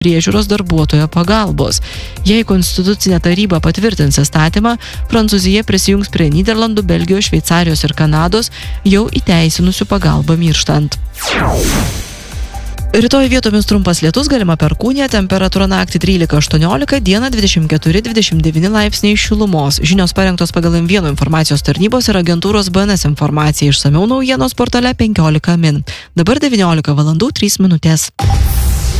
priežiūros darbuotojo pagalbos. Jei Konstitucinė taryba patvirtins įstatymą, Prancūzija prisijungs prie Nyderlandų, Belgijos, Šveicarijos ir Kanados jau įteisinusių pagalbą mirštant. Rytoj vietomis trumpas lietus, galima perkūnija, temperatūra naktį 13–18, dieną 24–29 laipsniai šilumos. Žinios parengtos pagal M1 informacijos tarnybos ir agentūros BNS informaciją. Išsamiau naujienos portale 15 min. Dabar 19:03.